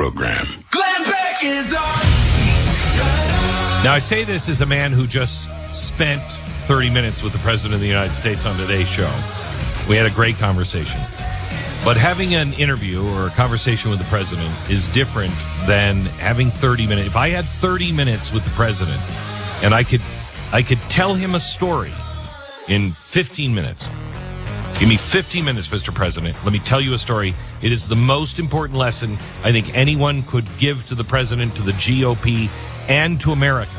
program. Glenn Beck is on. Now, I say this as a man who just spent 30 minutes with the President of the United States on today's show. We had a great conversation. But having an interview or a conversation with the President is different than having 30 minutes. If I had 30 minutes with the President and I could tell him a story in 15 minutes. Give me 15 minutes, Mr. President. Let me tell you a story. It is the most important lesson I think anyone could give to the President, to the GOP, and to America.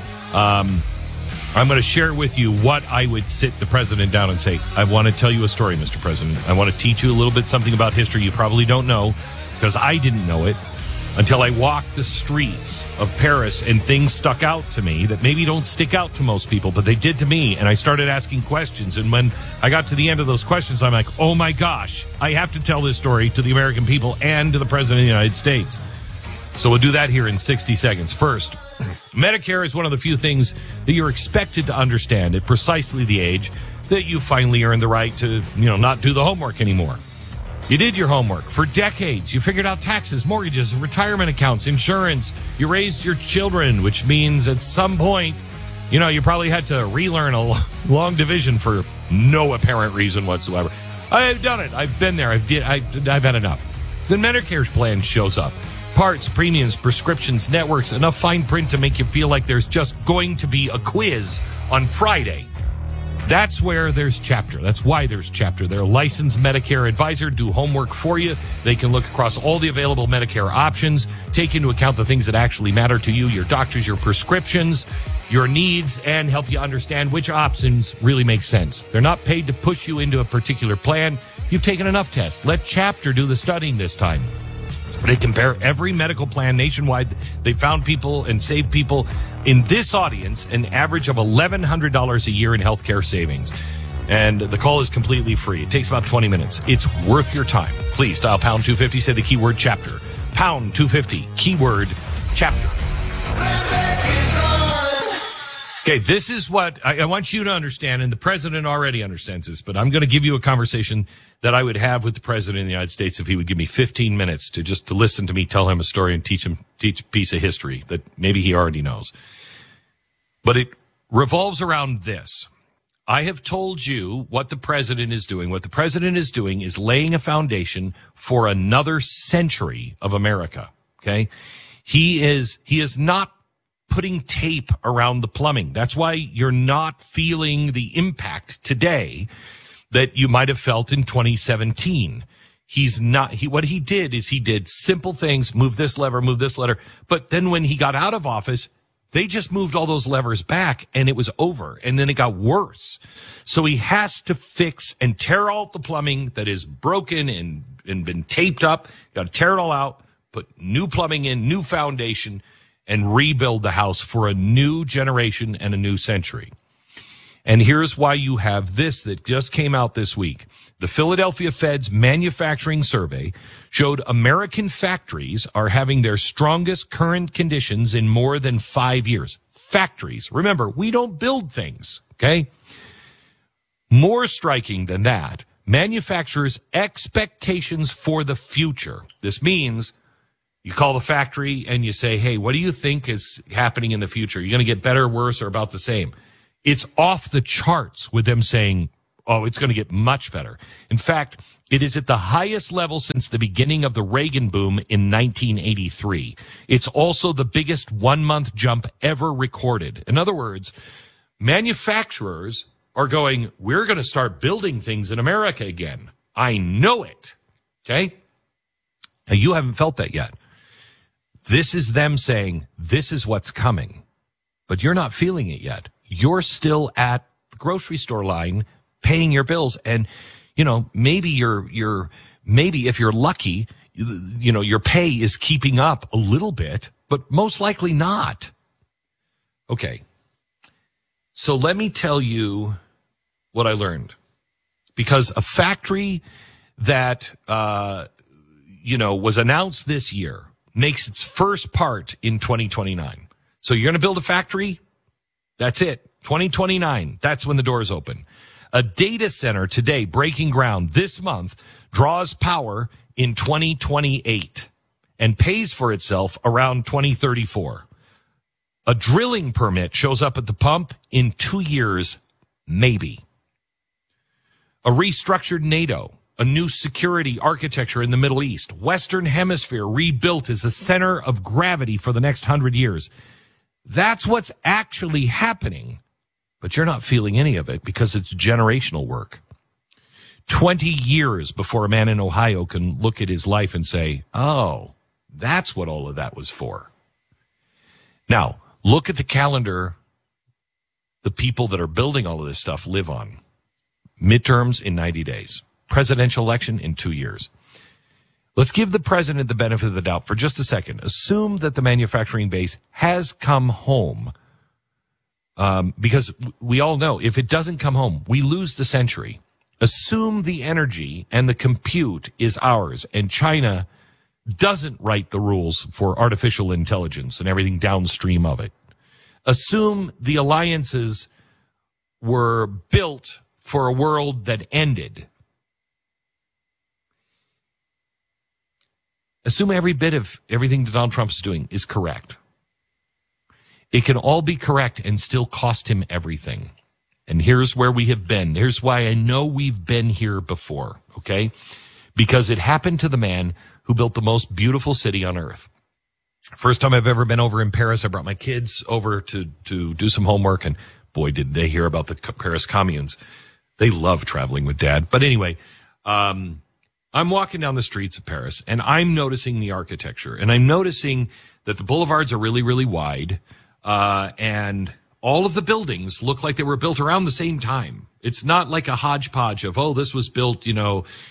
I'm going to share with you what I would sit the President down and say, I want to tell you a story, Mr. President. I want to teach you a little bit something about history you probably don't know, because I didn't know it until I walked the streets of Paris and things stuck out to me that maybe don't stick out to most people, but they did to me. And I started asking questions. And when I got to the end of those questions, I'm like, oh my gosh, I have to tell this story to the American people and to the President of the United States. So we'll do that here in 60 seconds. First, Medicare is one of the few things that you're expected to understand at precisely the age that you finally earned the right to, not do the homework anymore. You did your homework for decades. You figured out taxes, mortgages, retirement accounts, insurance. You raised your children, which means at some point, you probably had to relearn a long division for no apparent reason whatsoever. I've done it. I've been there. I've had enough. Then Medicare's plan shows up. Parts, premiums, prescriptions, networks, enough fine print to make you feel like there's just going to be a quiz on Friday. That's where there's Chapter. That's why there's Chapter. They're a licensed Medicare advisor, do homework for you. They can look across all the available Medicare options, take into account the things that actually matter to you, your doctors, your prescriptions, your needs, and help you understand which options really make sense. They're not paid to push you into a particular plan. You've taken enough tests. Let Chapter do the studying this time. They compare every medical plan nationwide. They found people and saved people in this audience an average of $1,100 a year in healthcare savings. And the call is completely free. It takes about 20 minutes. It's worth your time. Please dial pound 250, say the keyword Chapter. Pound 250, keyword Chapter. Okay, this is what I want you to understand, and the President already understands this, but I'm going to give you a conversation that I would have with the President of the United States if he would give me 15 minutes to listen to me tell him a story and teach a piece of history that maybe he already knows. But it revolves around this. I have told you what the President is doing. What the President is doing is laying a foundation for another century of America. Okay? He is not putting tape around the plumbing. That's why you're not feeling the impact today that you might have felt in 2017. What he did is he did simple things, move this lever. But then when he got out of office, they just moved all those levers back and it was over. And then it got worse. So he has to fix and tear out the plumbing that is broken and been taped up. Got to tear it all out, put new plumbing in, new foundation, and rebuild the house for a new generation and a new century. And here's why you have this that just came out this week. The Philadelphia Fed's manufacturing survey showed American factories are having their strongest current conditions in more than 5 years. Factories. Remember, we don't build things, okay? More striking than that, manufacturers' expectations for the future. This means you call the factory and you say, hey, what do you think is happening in the future? You're going to get better, worse, or about the same? It's off the charts with them saying, oh, it's going to get much better. In fact, it is at the highest level since the beginning of the Reagan boom in 1983. It's also the biggest 1 month jump ever recorded. In other words, manufacturers are going, we're going to start building things in America again. I know it. Okay? Now, you haven't felt that yet. This is them saying, this is what's coming. But you're not feeling it yet. You're still at the grocery store line paying your bills. And, maybe maybe if you're lucky, your pay is keeping up a little bit, but most likely not. Okay. So let me tell you what I learned. Because a factory that, was announced this year makes its first part in 2029. So you're going to build a factory? That's it. 2029. That's when the doors open. A data center today, breaking ground this month, draws power in 2028. and pays for itself around 2034. A drilling permit shows up at the pump in 2 years, maybe. A restructured NATO, a new security architecture in the Middle East, Western Hemisphere rebuilt as a center of gravity for the next 100 years. That's what's actually happening, but you're not feeling any of it because it's generational work. 20 years before a man in Ohio can look at his life and say, oh, that's what all of that was for. Now, look at the calendar the people that are building all of this stuff live on. Midterms in 90 days. Presidential election in 2 years. Let's give the president the benefit of the doubt for just a second. Assume that the manufacturing base has come home. Because we all know if it doesn't come home, we lose the century. Assume the energy and the compute is ours, and China doesn't write the rules for artificial intelligence and everything downstream of it. Assume the alliances were built for a world that ended. Assume every bit of everything that Donald Trump is doing is correct. It can all be correct and still cost him everything. And here's where we have been. Here's why I know we've been here before, okay? Because it happened to the man who built the most beautiful city on earth. First time I've ever been over in Paris, I brought my kids over to do some homework, and boy, did they hear about the Paris communes. They love traveling with Dad. But anyway, I'm walking down the streets of Paris, and I'm noticing the architecture, and I'm noticing that the boulevards are really, really wide, and all of the buildings look like they were built around the same time. It's not like a hodgepodge of, oh, this was built, in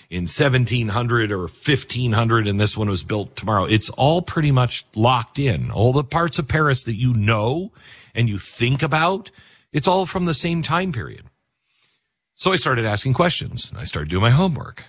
1700 or 1500, and this one was built tomorrow. It's all pretty much locked in. All the parts of Paris that you know and you think about, it's all from the same time period. So I started asking questions. I started doing my homework.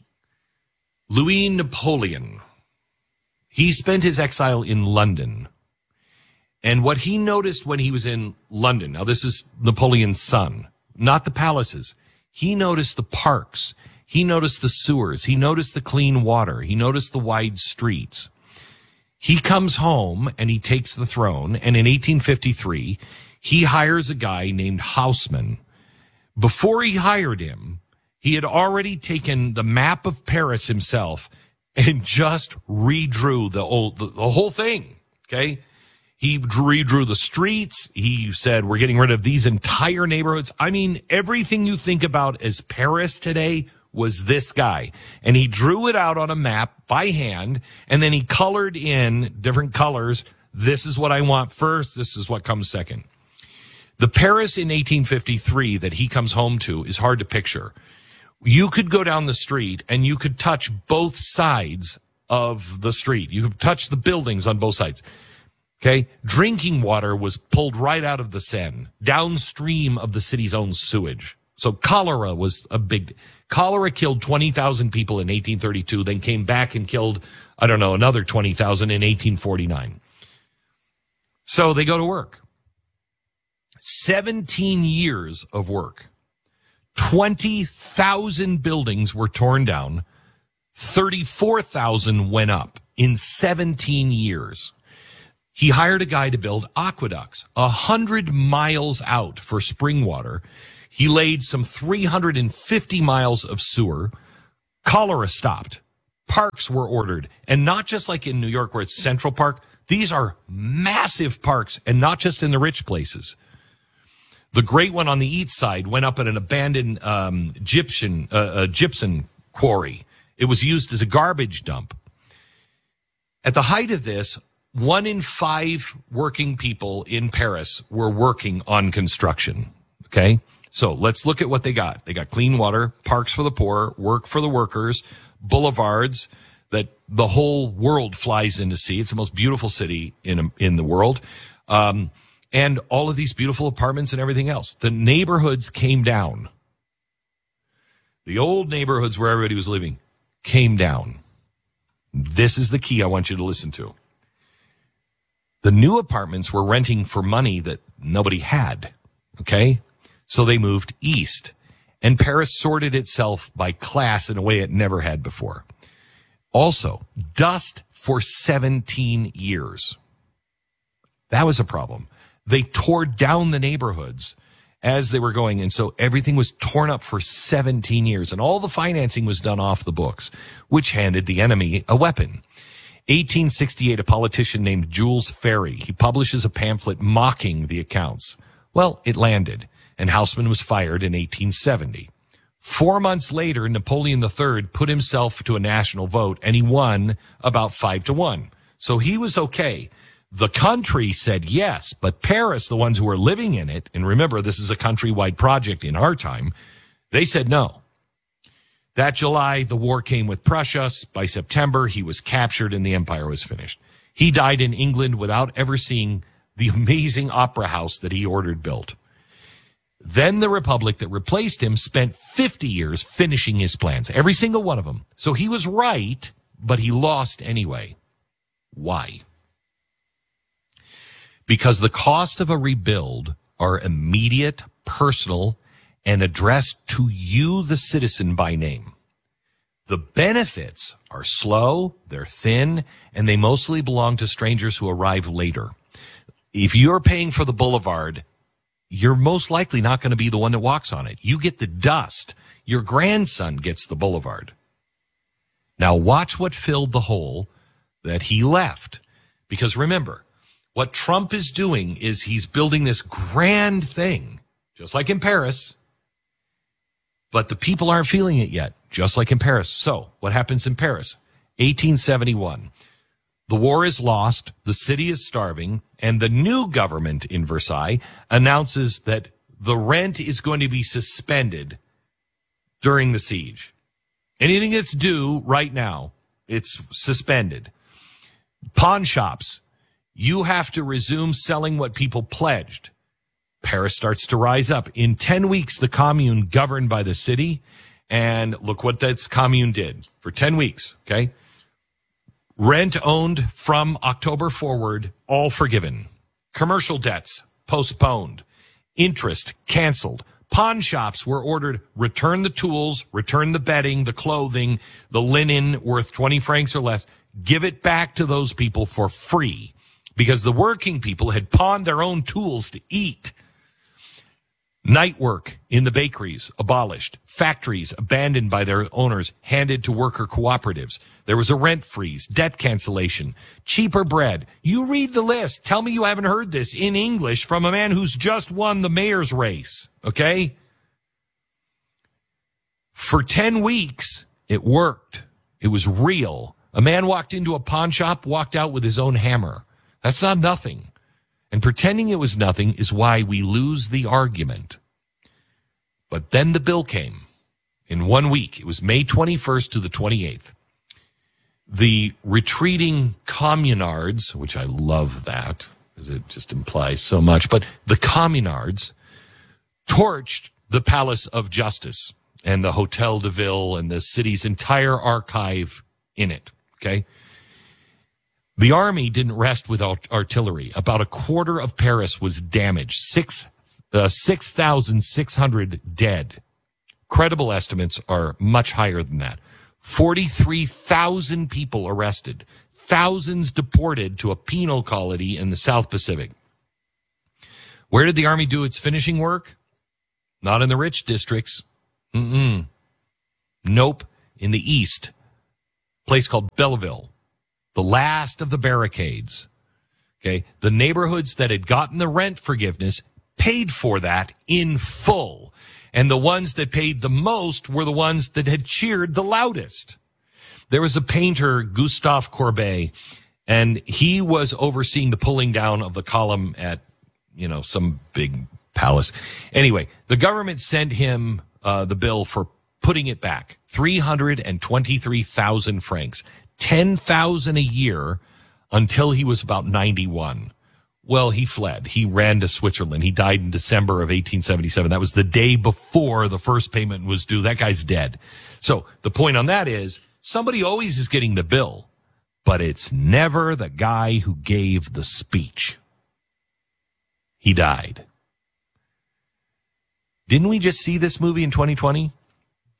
Louis Napoleon, he spent his exile in London. And what he noticed when he was in London, now this is Napoleon's son, not the palaces. He noticed the parks. He noticed the sewers. He noticed the clean water. He noticed the wide streets. He comes home and he takes the throne. And in 1853, he hires a guy named Haussmann. Before he hired him, he had already taken the map of Paris himself and just redrew the whole thing. Okay. He redrew the streets. He said, we're getting rid of these entire neighborhoods. I mean, everything you think about as Paris today was this guy. And he drew it out on a map by hand, and then he colored in different colors. This is what I want first. This is what comes second. The Paris in 1853 that he comes home to is hard to picture. You could go down the street and you could touch both sides of the street. You could touch the buildings on both sides. Okay. Drinking water was pulled right out of the Seine, downstream of the city's own sewage. So cholera was cholera killed 20,000 people in 1832, then came back and killed, another 20,000 in 1849. So they go to work. 17 years of work. 20,000 buildings were torn down. 34,000 went up in 17 years. He hired a guy to build aqueducts 100 miles out for spring water. He laid some 350 miles of sewer. Cholera stopped. Parks were ordered. And not just like in New York where it's Central Park. These are massive parks, and not just in the rich places. The great one on the east side went up at an abandoned gypsum quarry. It was used as a garbage dump. At the height of this, 1 in 5 working people in Paris were working on construction. Okay. So let's look at what they got. They got clean water, parks for the poor, work for the workers, boulevards that the whole world flies in to see. It's the most beautiful city in the world. And all of these beautiful apartments and everything else. The neighborhoods came down. The old neighborhoods where everybody was living came down. This is the key I want you to listen to. The new apartments were renting for money that nobody had. Okay? So they moved east. And Paris sorted itself by class in a way it never had before. Also, dust for 17 years. That was a problem. They tore down the neighborhoods as they were going, and so everything was torn up for 17 years, and all the financing was done off the books, which handed the enemy a weapon. 1868, a politician named Jules Ferry, he publishes a pamphlet mocking the accounts. Well, it landed, and Haussmann was fired in 1870. 4 months later, Napoleon III put himself to a national vote, and he won about 5-1. So he was okay. The country said yes, but Paris, the ones who were living in it, and remember, this is a countrywide project in our time, they said no. That July, the war came with Prussia. By September, he was captured and the empire was finished. He died in England without ever seeing the amazing opera house that he ordered built. Then the republic that replaced him spent 50 years finishing his plans, every single one of them. So he was right, but he lost anyway. Why? Because the cost of a rebuild are immediate, personal, and addressed to you, the citizen, by name. The benefits are slow, they're thin, and they mostly belong to strangers who arrive later. If you're paying for the boulevard, you're most likely not going to be the one that walks on it. You get the dust. Your grandson gets the boulevard. Now watch what filled the hole that he left. Because remember, what Trump is doing is he's building this grand thing, just like in Paris, but the people aren't feeling it yet, just like in Paris. So what happens in Paris? 1871. The war is lost, the city is starving, and the new government in Versailles announces that the rent is going to be suspended during the siege. Anything that's due right now, it's suspended. Pawn shops, you have to resume selling what people pledged. Paris starts to rise up. In 10 weeks, the commune governed by the city, and look what that commune did for 10 weeks, okay? Rent owned from October forward, all forgiven. Commercial debts postponed. Interest canceled. Pawn shops were ordered, return the tools, return the bedding, the clothing, the linen worth 20 francs or less. Give it back to those people for free because the working people had pawned their own tools to eat. Night work in the bakeries abolished. Factories abandoned by their owners handed to worker cooperatives. There was a rent freeze, debt cancellation, cheaper bread. You read the list. Tell me you haven't heard this in English from a man who's just won the mayor's race, okay? For 10 weeks, it worked. It was real. A man walked into a pawn shop, walked out with his own hammer. That's not nothing. And pretending it was nothing is why we lose the argument. But then the bill came in 1 week. It was May 21st to the 28th. The retreating communards, which I love that, because it just implies so much, but the communards torched the Palace of Justice and the Hotel de Ville and the city's entire archive in it, okay? The army didn't rest with artillery. About a quarter of Paris was damaged. 6,600 dead. Credible estimates are much higher than that. 43,000 people arrested. Thousands deported to a penal colony in the South Pacific. Where did the army do its finishing work? Not in the rich districts. Nope. In the east. A place called Belleville. The last of the barricades. Okay. The neighborhoods that had gotten the rent forgiveness paid for that in full. And the ones that paid the most were the ones that had cheered the loudest. There was a painter, Gustave Courbet, and he was overseeing the pulling down of the column at, some big palace. Anyway, the government sent him the bill for putting it back. 323,000 francs. 10,000 a year until he was about 91. Well, he fled. He ran to Switzerland. He died in December of 1877. That was the day before the first payment was due. That guy's dead. So the point on that is somebody always is getting the bill, but it's never the guy who gave the speech. He died. Didn't we just see this movie in 2020?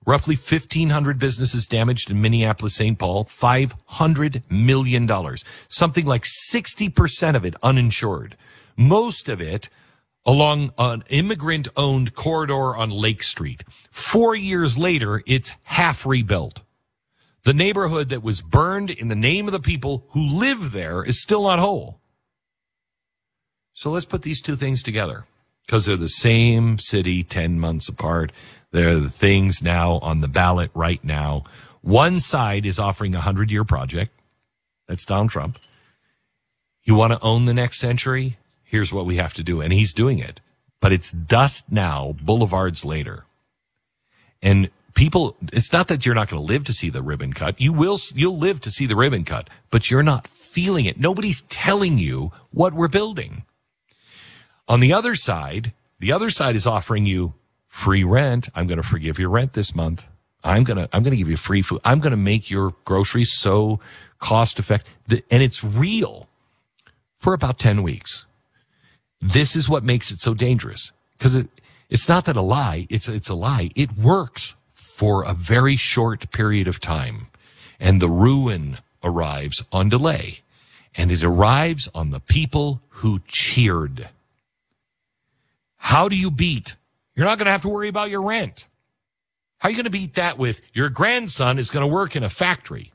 Roughly 1,500 businesses damaged in Minneapolis, St. Paul, $500 million. Something like 60% of it uninsured. Most of it along an immigrant-owned corridor on Lake Street. 4 years later, it's half rebuilt. The neighborhood that was burned in the name of the people who live there is still not whole. So let's put these two things together, because they're the same city 10 months apart. They're the things now on the ballot right now. One side is offering a 100-year project. That's Donald Trump. You want to own the next century? Here's what we have to do. And he's doing it. But it's dust now, boulevards later. And people, it's not that you're not going to live to see the ribbon cut. You'll live to see the ribbon cut, but you're not feeling it. Nobody's telling you what we're building. On the other side is offering you free rent. I'm going to forgive your rent this month. I'm going to give you free food. I'm going to make your groceries so cost effective. And it's real for about 10 weeks. This is what makes it so dangerous, because it's not that a lie. It's a lie. It works for a very short period of time, and the ruin arrives on delay, and it arrives on the people who cheered. How do you beat? You're not going to have to worry about your rent. How are you going to beat that with your grandson is going to work in a factory?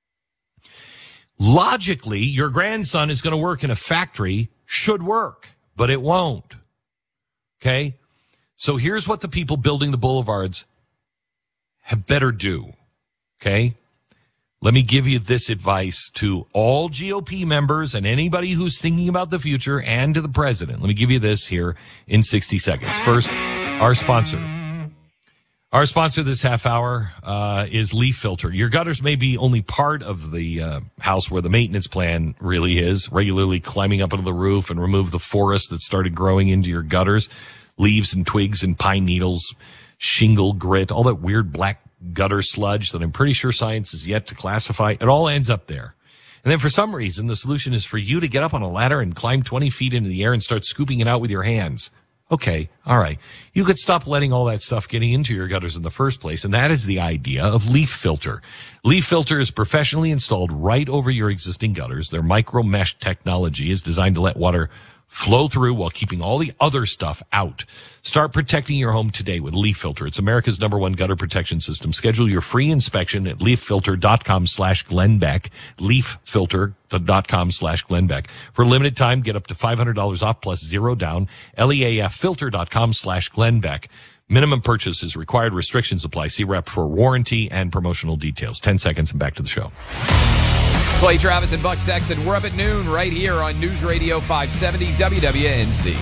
Logically, your grandson is going to work in a factory, should work, but it won't. Okay? So here's what the people building the boulevards have better do. Okay? Let me give you this advice to all GOP members and anybody who's thinking about the future, and to the president. Let me give you this here in 60 seconds. First, our sponsor. Our sponsor this half hour is Leaf Filter. Your gutters may be only part of the house where the maintenance plan really is. Regularly climbing up onto the roof and remove the forest that started growing into your gutters. Leaves and twigs and pine needles, shingle, grit, all that weird black gutter sludge that I'm pretty sure science is yet to classify. It all ends up there. And then for some reason, the solution is for you to get up on a ladder and climb 20 feet into the air and start scooping it out with your hands. Okay, all right. You could stop letting all that stuff getting into your gutters in the first place, and that is the idea of Leaf Filter. Leaf Filter is professionally installed right over your existing gutters. Their micro mesh technology is designed to let water flow through while keeping all the other stuff out. Start protecting your home today with Leaf Filter. It's America's #1 gutter protection system. Schedule your free inspection at leaffilter.com/Glenn Beck. Leaffilter.com/Glenn Beck. For a limited time, get up to $500 off plus zero down. LEAFfilter.com/Glenn Beck. Minimum purchase is required. Restrictions apply. See rep for warranty and promotional details. 10 seconds and back to the show. Clay Travis and Buck Sexton. We're up at noon right here on News Radio 570 WWNC.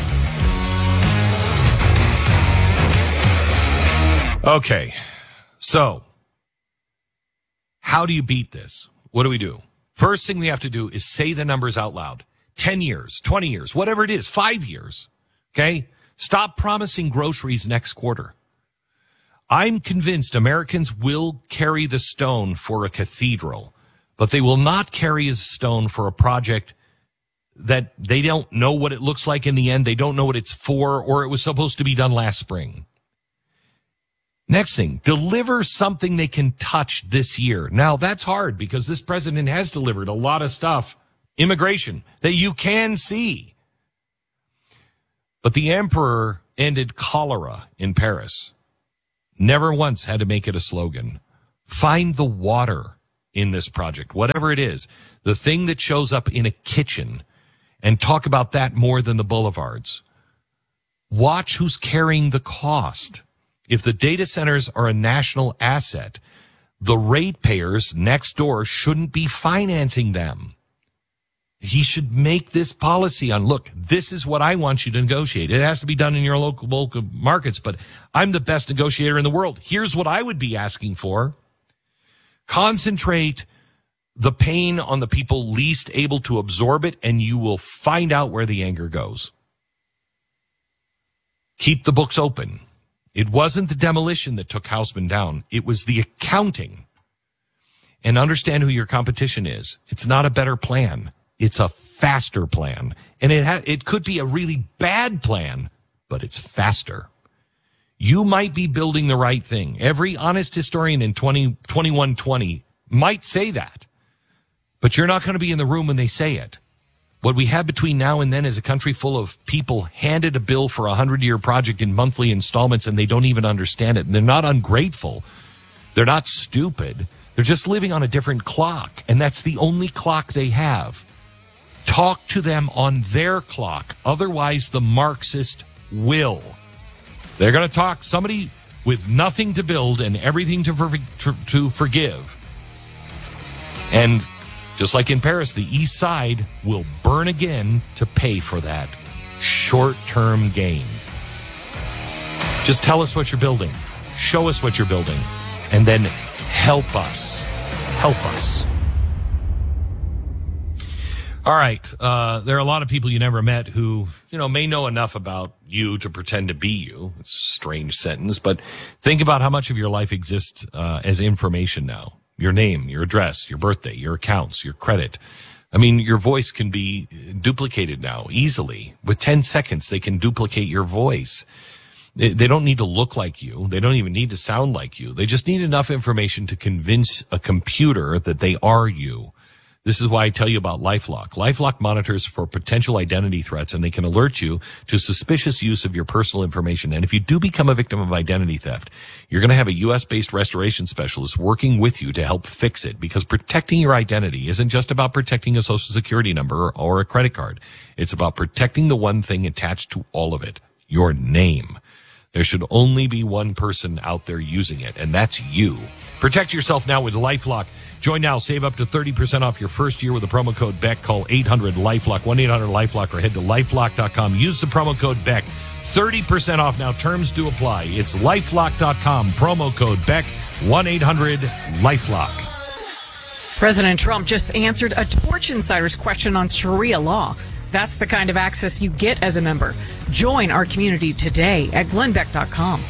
Okay, so how do you beat this? What do we do? First thing we have to do is say the numbers out loud. 10 years, 20 years, whatever it is, 5 years. Okay? Stop promising groceries next quarter. I'm convinced Americans will carry the stone for a cathedral, but they will not carry a stone for a project that they don't know what it looks like in the end. They don't know what it's for, or it was supposed to be done last spring. Next thing, deliver something they can touch this year. Now, that's hard because this president has delivered a lot of stuff, immigration, that you can see. But the emperor ended cholera in Paris. Never once had to make it a slogan. Find the water in this project, whatever it is, the thing that shows up in a kitchen, and talk about that more than the boulevards. Watch who's carrying the cost. If the data centers are a national asset, the ratepayers next door shouldn't be financing them. He should make this policy on, look, this is what I want you to negotiate. It has to be done in your local markets, but I'm the best negotiator in the world. Here's what I would be asking for. Concentrate the pain on the people least able to absorb it, and you will find out where the anger goes. Keep the books open. It wasn't the demolition that took Houseman down. It was the accounting. And understand who your competition is. It's not a better plan. It's a faster plan. And it could be a really bad plan, but it's faster. You might be building the right thing. Every honest historian in 2120 might say that, but you're not going to be in the room when they say it. What we have between now and then is a country full of people handed a bill for a 100-year project in monthly installments, and they don't even understand it. And they're not ungrateful. They're not stupid. They're just living on a different clock, and that's the only clock they have. Talk to them on their clock. Otherwise, the Marxist will. They're going to talk somebody with nothing to build and everything to forgive. And just like in Paris, the East Side will burn again to pay for that short-term gain. Just tell us what you're building. Show us what you're building. And then help us. Help us. All right. There are a lot of people you never met who, may know enough about you to pretend to be you. It's a strange sentence, but think about how much of your life exists as information now. Your name, your address, your birthday, your accounts, your credit. I mean, your voice can be duplicated now easily. With 10 seconds, they can duplicate your voice. They don't need to look like you. They don't even need to sound like you. They just need enough information to convince a computer that they are you. This is why I tell you about LifeLock. LifeLock monitors for potential identity threats, and they can alert you to suspicious use of your personal information. And if you do become a victim of identity theft, you're going to have a U.S.-based restoration specialist working with you to help fix it, because protecting your identity isn't just about protecting a social security number or a credit card. It's about protecting the one thing attached to all of it, your name. There should only be one person out there using it, and that's you. Protect yourself now with LifeLock. Join now. Save up to 30% off your first year with the promo code BECK. Call 800-LIFELOCK, 1-800-LIFELOCK, or head to lifelock.com. Use the promo code BECK. 30% off now. Terms do apply. It's lifelock.com. Promo code BECK, 1-800-LIFELOCK. President Trump just answered a Torch Insider's question on Sharia law. That's the kind of access you get as a member. Join our community today at glennbeck.com.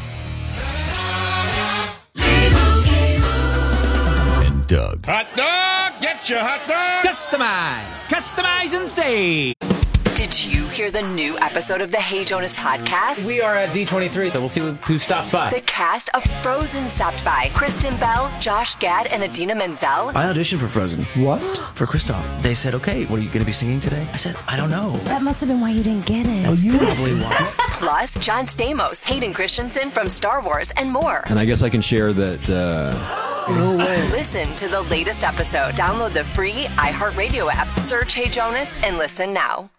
Doug. Hot dog! Get your hot dog! Customize and save. Did you hear the new episode of the Hey Jonas podcast? We are at D23, so we'll see who stops by. The cast of Frozen stopped by. Kristen Bell, Josh Gad, and Idina Menzel. I auditioned for Frozen. What? For Kristoff. They said, okay, what are you going to be singing today? I said, I don't know. That must have been why you didn't get it. That's probably why. Plus, John Stamos, Hayden Christensen from Star Wars, and more. And I guess I can share that, No way. Listen to the latest episode. Download the free iHeartRadio app. Search Hey Jonas and listen now.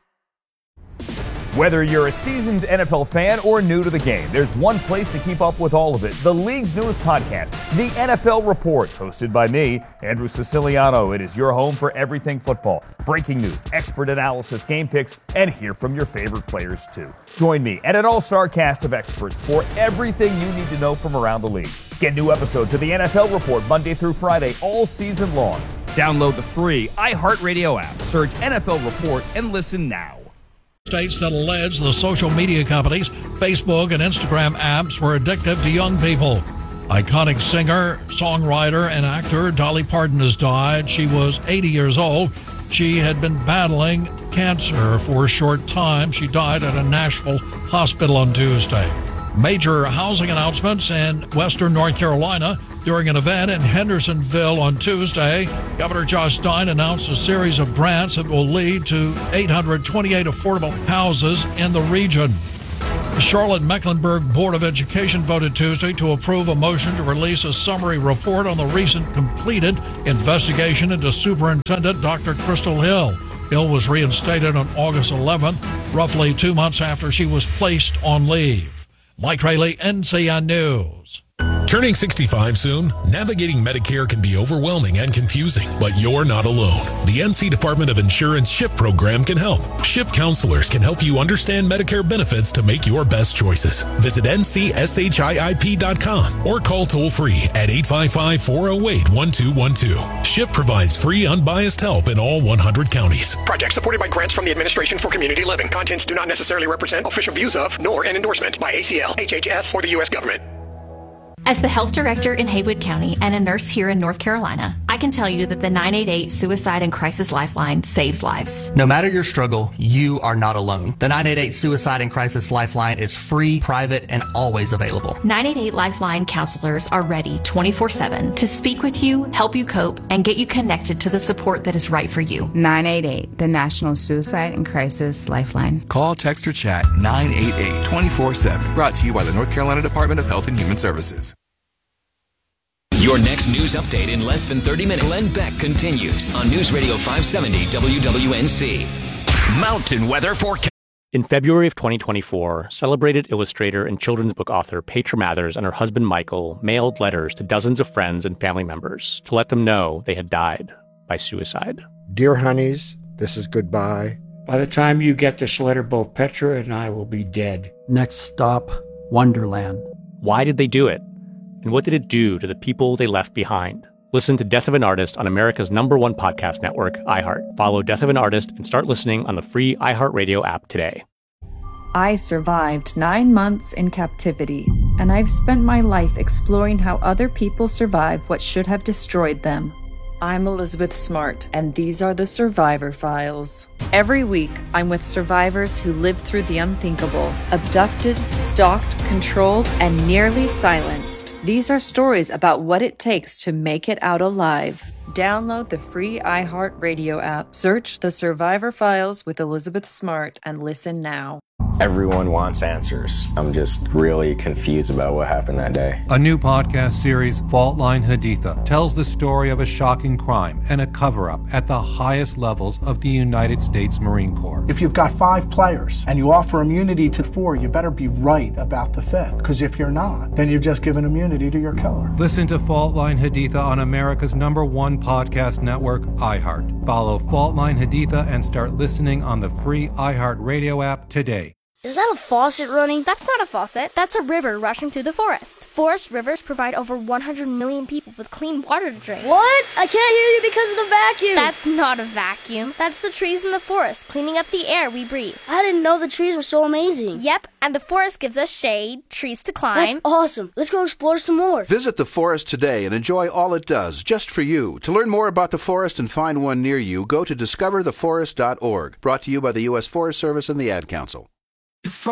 Whether you're a seasoned NFL fan or new to the game, there's one place to keep up with all of it. The league's newest podcast, The NFL Report, hosted by me, Andrew Siciliano. It is your home for everything football. Breaking news, expert analysis, game picks, and hear from your favorite players, too. Join me and an all-star cast of experts for everything you need to know from around the league. Get new episodes of The NFL Report Monday through Friday all season long. Download the free iHeartRadio app. Search NFL Report and listen now. States that allege the social media companies, Facebook and Instagram apps were addictive to young people. Iconic singer, songwriter, and actor Dolly Parton has died. She was 80 years old. She had been battling cancer for a short time. She died at a Nashville hospital on Tuesday. Major housing announcements in western North Carolina during an event in Hendersonville on Tuesday. Governor Josh Stein announced a series of grants that will lead to 828 affordable houses in the region. The Charlotte-Mecklenburg Board of Education voted Tuesday to approve a motion to release a summary report on the recent completed investigation into Superintendent Dr. Crystal Hill. Hill was reinstated on August 11th, roughly 2 months after she was placed on leave. Mike Rayleigh, NCN News. Turning 65 soon, navigating Medicare can be overwhelming and confusing, but you're not alone. The NC Department of Insurance SHIP program can help. SHIP counselors can help you understand Medicare benefits to make your best choices. Visit ncship.com or call toll-free at 855-408-1212. SHIP provides free, unbiased help in all 100 counties. Project supported by grants from the Administration for Community Living. Contents do not necessarily represent official views of, nor an endorsement by ACL, HHS, or the U.S. government. As the health director in Haywood County and a nurse here in North Carolina, I can tell you that the 988 Suicide and Crisis Lifeline saves lives. No matter your struggle, you are not alone. The 988 Suicide and Crisis Lifeline is free, private, and always available. 988 Lifeline counselors are ready 24/7 to speak with you, help you cope, and get you connected to the support that is right for you. 988, the National Suicide and Crisis Lifeline. Call, text, or chat 988 24/7. Brought to you by the North Carolina Department of Health and Human Services. Your next news update in less than 30 minutes. Glenn Beck continues on News Radio 570 WWNC. Mountain weather forecast. In February of 2024, celebrated illustrator and children's book author Petra Mathers and her husband Michael mailed letters to dozens of friends and family members to let them know they had died by suicide. Dear honeys, this is goodbye. By the time you get this letter, both Petra and I will be dead. Next stop, Wonderland. Why did they do it? And what did it do to the people they left behind? Listen to Death of an Artist on America's #1 podcast network, iHeart. Follow Death of an Artist and start listening on the free iHeartRadio app today. I survived 9 months in captivity, and I've spent my life exploring how other people survive what should have destroyed them. I'm Elizabeth Smart, and these are the Survivor Files. Every week, I'm with survivors who lived through the unthinkable, abducted, stalked, controlled, and nearly silenced. These are stories about what it takes to make it out alive. Download the free iHeartRadio app, search The Survivor Files with Elizabeth Smart, and listen now. Everyone wants answers. I'm just really confused about what happened that day. A new podcast series, Fault Line Haditha, tells the story of a shocking crime and a cover-up at the highest levels of the United States Marine Corps. If you've got 5 players and you offer immunity to 4, you better be right about the 5th. Because if you're not, then you've just given immunity to your killer. Listen to Fault Line Haditha on America's #1 podcast network, iHeart. Follow Fault Line Haditha and start listening on the free iHeartRadio app today. Is that a faucet running? That's not a faucet. That's a river rushing through the forest. Forest rivers provide over 100 million people with clean water to drink. What? I can't hear you because of the vacuum. That's not a vacuum. That's the trees in the forest cleaning up the air we breathe. I didn't know the trees were so amazing. Yep, and the forest gives us shade, trees to climb. That's awesome. Let's go explore some more. Visit the forest today and enjoy all it does, just for you. To learn more about the forest and find one near you, go to discovertheforest.org. Brought to you by the U.S. Forest Service and the Ad Council.